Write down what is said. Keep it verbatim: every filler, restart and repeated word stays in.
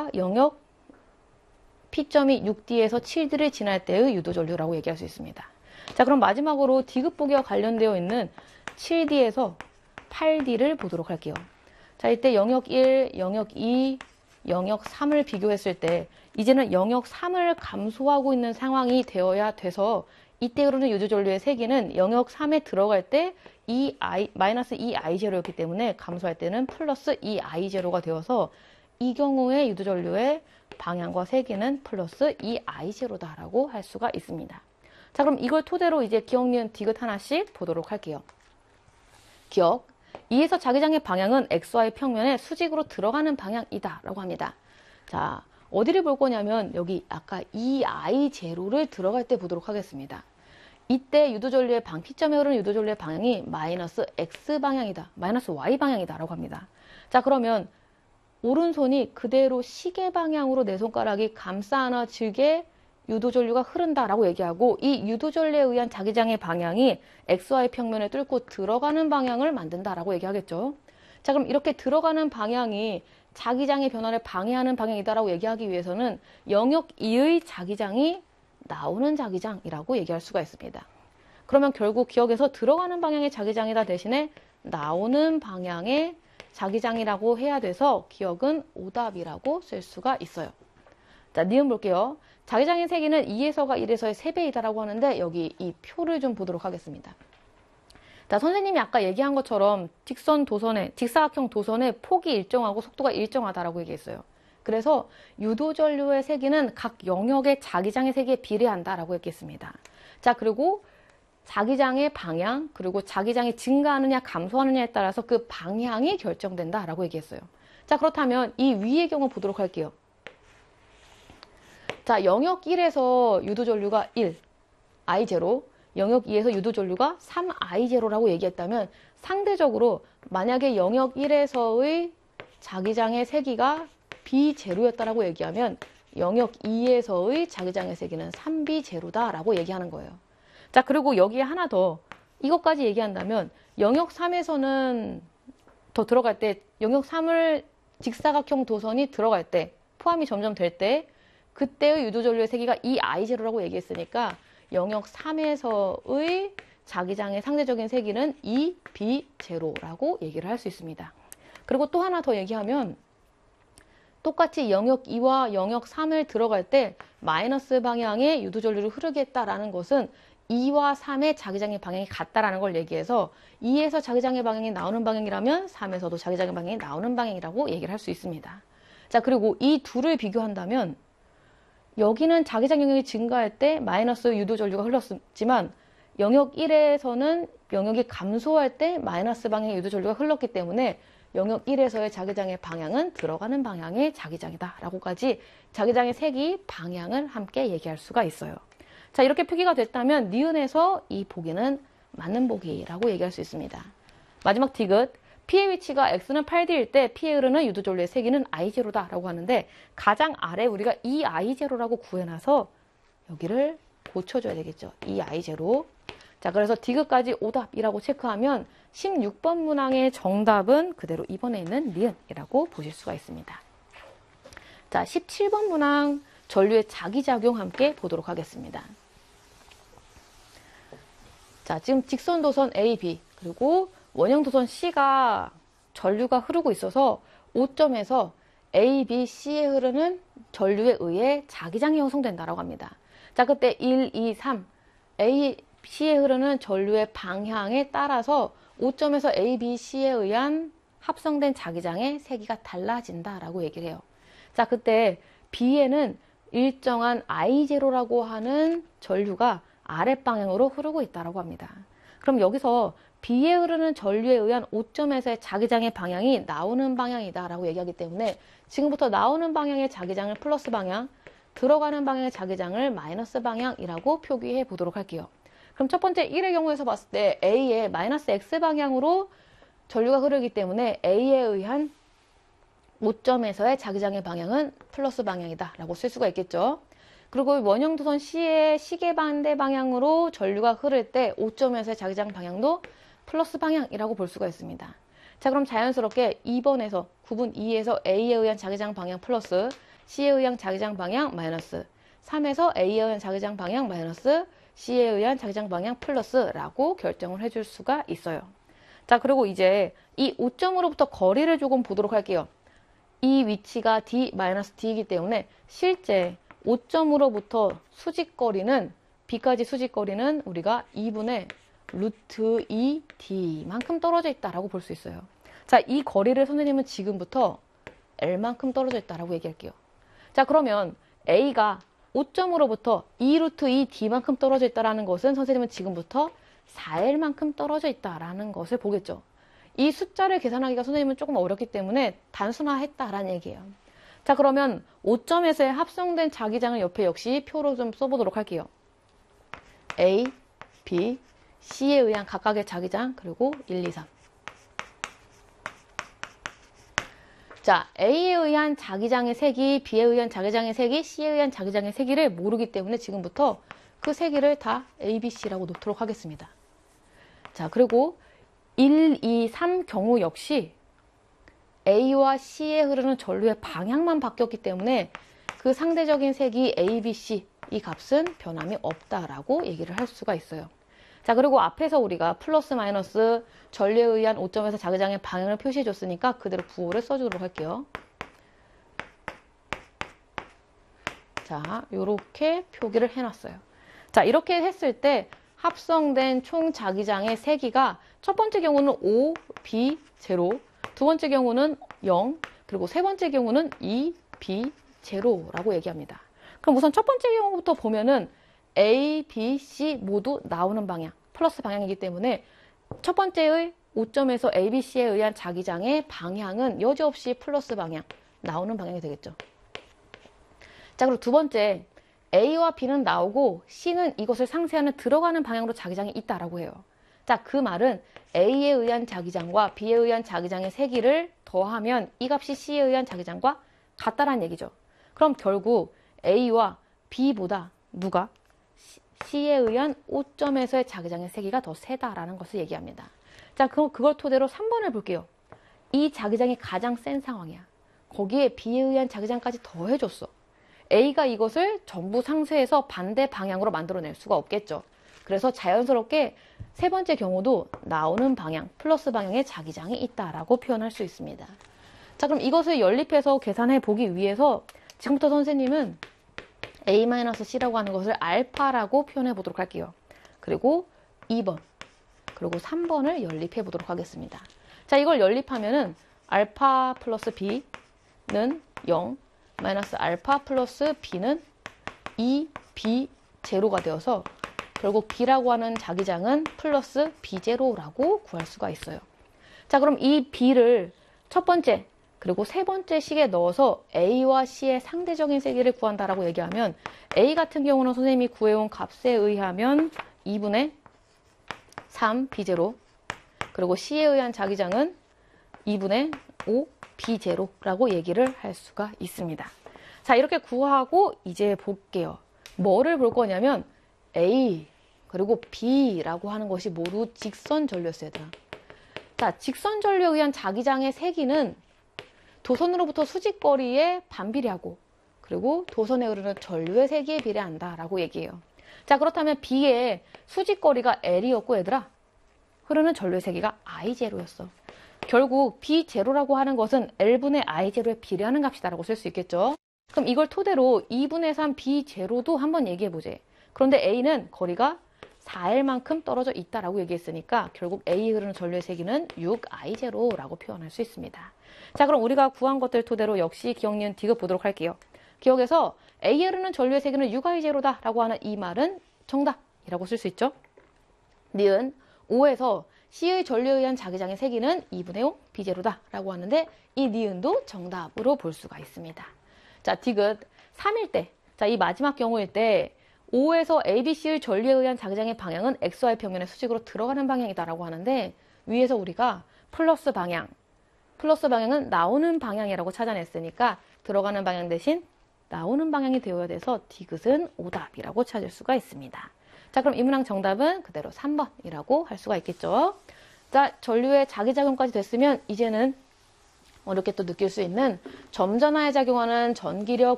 영역 P점이 육 디에서 칠 디를 지날 때의 유도전류라고 얘기할 수 있습니다. 자, 그럼 마지막으로 디귿 보기와 관련되어 있는 칠 디에서 팔 디를 보도록 할게요. 자, 이때 영역 일, 영역 이, 영역 삼을 비교했을 때 이제는 영역 삼을 감소하고 있는 상황이 되어야 돼서 이때 흐르는 유도전류의 세기는 영역 삼에 들어갈 때 이 아이, 마이너스 이 아이 제로였기 때문에 감소할 때는 플러스 이 아이 제로가 되어서 이 경우에 유도전류의 방향과 세기는 플러스 이 아이 제로다라고 할 수가 있습니다. 자, 그럼 이걸 토대로 이제 기억, 니은, 디귿 하나씩 보도록 할게요. 기억, 이에서 자기장의 방향은 엑스와이 평면에 수직으로 들어가는 방향이다 라고 합니다. 자, 어디를 볼 거냐면 여기 아까 이 아이 제로를 들어갈 때 보도록 하겠습니다. 이때 유도전류의 방, P점에 흐르는 유도전류의 방향이 마이너스 X 방향이다, 마이너스 Y 방향이다 라고 합니다. 자, 그러면 오른손이 그대로 시계 방향으로 내 손가락이 감싸 안아지게 유도전류가 흐른다라고 얘기하고 이 유도전류에 의한 자기장의 방향이 엑스와이 평면에 뚫고 들어가는 방향을 만든다라고 얘기하겠죠. 자, 그럼 이렇게 들어가는 방향이 자기장의 변화를 방해하는 방향이다라고 얘기하기 위해서는 영역 이의 자기장이 나오는 자기장이라고 얘기할 수가 있습니다. 그러면 결국 기억에서 들어가는 방향의 자기장이다 대신에 나오는 방향의 자기장이라고 해야 돼서 기억은 오답이라고 쓸 수가 있어요. 자, 니은 볼게요. 자기장의 세기는 이에서가 일에서의 세 배이다라고 하는데 여기 이 표를 좀 보도록 하겠습니다. 자, 선생님이 아까 얘기한 것처럼 직선 도선의, 직사각형 도선의 폭이 일정하고 속도가 일정하다라고 얘기했어요. 그래서 유도전류의 세기는 각 영역의 자기장의 세기에 비례한다라고 했겠습니다. 자, 그리고 자기장의 방향, 그리고 자기장이 증가하느냐 감소하느냐에 따라서 그 방향이 결정된다라고 얘기했어요. 자, 그렇다면 이 위의 경우 보도록 할게요. 자, 영역 일에서 유도전류가 일, 아이 제로, 영역 이에서 유도전류가 삼 아이 제로라고 얘기했다면 상대적으로 만약에 영역 일에서의 자기장의 세기가 비 제로였다라고 얘기하면 영역 이에서의 자기장의 세기는 삼 비 제로다라고 얘기하는 거예요. 자, 그리고 여기에 하나 더 이것까지 얘기한다면 영역 삼에서는 더 들어갈 때 영역 삼을 직사각형 도선이 들어갈 때 포함이 점점 될 때 그때의 유도전류의 세기가 이 아이 제로라고 얘기했으니까 영역 삼에서의 자기장의 상대적인 세기는 이 비 제로라고 얘기를 할 수 있습니다. 그리고 또 하나 더 얘기하면 똑같이 영역 이와 영역 삼을 들어갈 때 마이너스 방향의 유도전류를 흐르게 했다라는 것은 이와 삼의 자기장의 방향이 같다라는 걸 얘기해서 이에서 자기장의 방향이 나오는 방향이라면 삼에서도 자기장의 방향이 나오는 방향이라고 얘기를 할 수 있습니다. 자, 그리고 이 둘을 비교한다면 여기는 자기장 영역이 증가할 때 마이너스 유도전류가 흘렀지만 영역 일에서는 영역이 감소할 때 마이너스 방향의 유도전류가 흘렀기 때문에 영역 일에서의 자기장의 방향은 들어가는 방향의 자기장이다 라고까지 자기장의 색이 방향을 함께 얘기할 수가 있어요. 자, 이렇게 표기가 됐다면 니은에서 이 보기는 맞는 보기라고 얘기할 수 있습니다. 마지막 디귿, P의 위치가 X는 팔 디일 때 P에 흐르는 유도전류의 세기는 아이 제로다 라고 하는데 가장 아래 우리가 이 아이 제로라고 구해놔서 여기를 고쳐줘야 되겠죠. 이 아이 제로. 자, 그래서 디귿까지 오답이라고 체크하면 십육 번 문항의 정답은 그대로 이 번에 있는 니은이라고 보실 수가 있습니다. 자, 십칠 번 문항 전류의 자기작용 함께 보도록 하겠습니다. 자, 지금 직선 도선 A, B 그리고 원형 도선 C가 전류가 흐르고 있어서 오 점에서 A, B, C에 흐르는 전류에 의해 자기장이 형성된다라고 합니다. 자, 그때 일, 이, 삼 A, C에 흐르는 전류의 방향에 따라서 오 점에서 A, B, C에 의한 합성된 자기장의 세기가 달라진다라고 얘기를 해요. 자, 그때 B에는 일정한 아이 제로라고 하는 전류가 아랫방향으로 흐르고 있다고 합니다. 그럼 여기서 B에 흐르는 전류에 의한 오 점에서의 자기장의 방향이 나오는 방향이다라고 얘기하기 때문에 지금부터 나오는 방향의 자기장을 플러스 방향, 들어가는 방향의 자기장을 마이너스 방향이라고 표기해 보도록 할게요. 그럼 첫 번째 일의 경우에서 봤을 때 A의 마이너스 X 방향으로 전류가 흐르기 때문에 A에 의한 오 점에서의 자기장의 방향은 플러스 방향이다 라고 쓸 수가 있겠죠. 그리고 원형 도선 C의 시계 반대 방향으로 전류가 흐를 때 오 점에서의 자기장 방향도 플러스 방향이라고 볼 수가 있습니다. 자, 그럼 자연스럽게 이 번에서 구 분 이에서 A에 의한 자기장 방향 플러스 C에 의한 자기장 방향 마이너스 삼에서 A에 의한 자기장 방향 마이너스 C에 의한 자기장 방향 플러스라고 결정을 해줄 수가 있어요. 자, 그리고 이제 이 오점으로부터 거리를 조금 보도록 할게요. 이 위치가 D 마이너스 D이기 때문에 실제 오점으로부터 수직거리는 B까지 수직거리는 우리가 이분의 루트 이 D만큼 떨어져 있다라고 볼 수 있어요. 자, 이 거리를 선생님은 지금부터 L만큼 떨어져 있다라고 얘기할게요. 자, 그러면 A가 오점으로부터 이 루트 이 D만큼 떨어져 있다라는 것은 선생님은 지금부터 사 엘만큼 떨어져 있다라는 것을 보겠죠. 이 숫자를 계산하기가 선생님은 조금 어렵기 때문에 단순화했다라는 얘기예요. 자, 그러면 오점에서의 합성된 자기장을 옆에 역시 표로 좀 써보도록 할게요. A, B, C에 의한 각각의 자기장 그리고 일, 이, 삼. 자, A에 의한 자기장의 세기, B에 의한 자기장의 세기, C에 의한 자기장의 세기를 모르기 때문에 지금부터 그 세기를 다 A, B, C라고 놓도록 하겠습니다. 자, 그리고 일, 이, 삼 경우 역시 A와 C에 흐르는 전류의 방향만 바뀌었기 때문에 그 상대적인 세기 A, B, C 이 값은 변함이 없다라고 얘기를 할 수가 있어요. 자, 그리고 앞에서 우리가 플러스 마이너스 전류에 의한 오점에서 자기장의 방향을 표시해 줬으니까 그대로 부호를 써주도록 할게요. 자, 요렇게 표기를 해놨어요. 자, 이렇게 했을 때 합성된 총 자기장의 세기가 첫 번째 경우는 오, B, 제로, 두 번째 경우는 영, 그리고 세 번째 경우는 이, B, 제로라고 얘기합니다. 그럼 우선 첫 번째 경우부터 보면은 A, B, C 모두 나오는 방향, 플러스 방향이기 때문에 첫 번째의 오점에서 A, B, C에 의한 자기장의 방향은 여지없이 플러스 방향, 나오는 방향이 되겠죠. 자, 그리고 두 번째, A와 B는 나오고 C는 이것을 상쇄하는 들어가는 방향으로 자기장이 있다라고 해요. 자, 그 말은 A에 의한 자기장과 B에 의한 자기장의 세기를 더하면 이 값이 C에 의한 자기장과 같다라는 얘기죠. 그럼 결국 A와 B보다 누가? C에 의한 오점에서의 자기장의 세기가 더 세다라는 것을 얘기합니다. 자, 그럼 그걸 토대로 삼 번을 볼게요. 이 자기장이 가장 센 상황이야. 거기에 B에 의한 자기장까지 더해줬어. A가 이것을 전부 상쇄해서 반대 방향으로 만들어낼 수가 없겠죠. 그래서 자연스럽게 세 번째 경우도 나오는 방향, 플러스 방향의 자기장이 있다라고 표현할 수 있습니다. 자, 그럼 이것을 연립해서 계산해 보기 위해서 지금부터 선생님은 A-C라고 하는 것을 알파라고 표현해 보도록 할게요. 그리고 이 번, 그리고 삼 번을 연립해 보도록 하겠습니다. 자, 이걸 연립하면은 알파 플러스 B는 영, 마이너스 알파 플러스 B는 이, B, 제로가 되어서 결국 B라고 하는 자기장은 플러스 B 제로라고 구할 수가 있어요. 자, 그럼 이 B를 첫 번째 그리고 세 번째 식에 넣어서 A와 C의 상대적인 세기를 구한다라고 얘기하면 A 같은 경우는 선생님이 구해온 값에 의하면 이분의 삼, B 제로 그리고 C에 의한 자기장은 이분의 오, B 제로라고 얘기를 할 수가 있습니다. 자, 이렇게 구하고 이제 볼게요. 뭐를 볼 거냐면 A 그리고 B라고 하는 것이 모두 직선 전류였어야 돼요. 자, 직선 전류에 의한 자기장의 세기는 도선으로부터 수직거리에 반비례하고 그리고 도선에 흐르는 전류의 세기에 비례한다라고 얘기해요. 자, 그렇다면 B의 수직거리가 L이었고 얘들아 흐르는 전류의 세기가 아이 제로였어. 결국 B 제로라고 하는 것은 L분의 I 제로에 비례하는 값이다라고 쓸 수 있겠죠. 그럼 이걸 토대로 이분의 삼 B 제로도 한번 얘기해보재. 그런데 A는 거리가 사 엘만큼 떨어져 있다라고 얘기했으니까 결국 A에 흐르는 전류의 세기는 육 아이 제로라고 표현할 수 있습니다. 자, 그럼 우리가 구한 것들 토대로 역시 기억, 니은, 디귿 보도록 할게요. 기억에서 A에 흐르는 전류의 세기는 육 아이 제로다라고 하는 이 말은 정답이라고 쓸 수 있죠. 니은 오에서 C의 전류에 의한 자기장의 세기는 이분의 오 B 제로다라고 하는데 이 니은도 정답으로 볼 수가 있습니다. 자, 디귿 삼일 때, 자, 이 마지막 경우일 때 오에서 A, B, C의 전류에 의한 자기장의 방향은 엑스 와이 평면의 수직으로 들어가는 방향이다라고 하는데 위에서 우리가 플러스 방향, 플러스 방향은 나오는 방향이라고 찾아냈으니까 들어가는 방향 대신 나오는 방향이 되어야 돼서 디귿은 오답이라고 찾을 수가 있습니다. 자, 그럼 이 문항 정답은 그대로 삼 번이라고 할 수가 있겠죠. 자, 전류의 자기작용까지 됐으면 이제는 어렵게 또 느낄 수 있는 점전하에 작용하는 전기력